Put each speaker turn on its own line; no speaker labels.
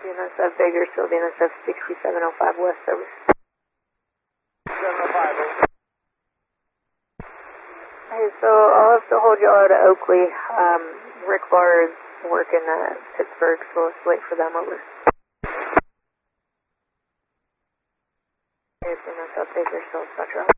DNSF Bakersfield, DNSF 6705 West service.
705.
Hey, so I'll have to hold y'all out at Oakley. Rick Barr is working at Pittsburgh, so let's wait for them over. DNSF Bakersfield, Spectrum.